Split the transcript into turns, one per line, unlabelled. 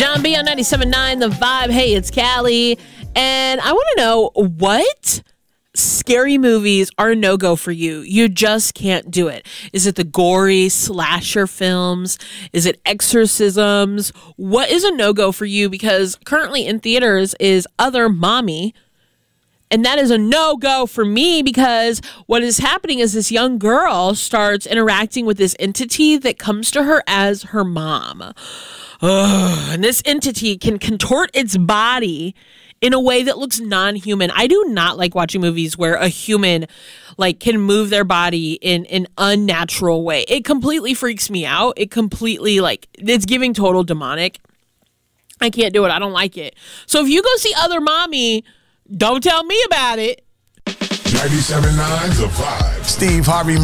John B on 97.9 The Vibe. Hey, it's Callie. And I want to know, what scary movies are a no-go for you? You just can't do it. Is it the gory slasher films? Is it exorcisms? What is a no-go for you? Because currently in theaters is Other Mommy. And that is a no-go for me, because what is happening is this young girl starts interacting with this entity that comes to her as her mom. And this entity can contort its body in a way that looks non-human. I do not like watching movies where a human can move their body in an unnatural way. It completely freaks me out. It completely it's giving total demonic. I can't do it. I don't like it. So if you go see Other Mommy, don't tell me about it.
97.9 The Vibe. Steve Harvey